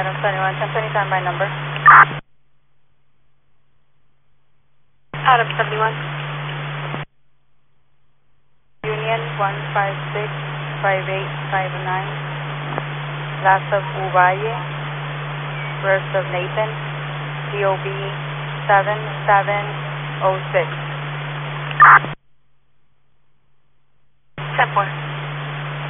Adam 71, 1020 by number. Adam 71. Union 1565859. Last of Uvalle. First of Nathan. DOB 7706. 10-4.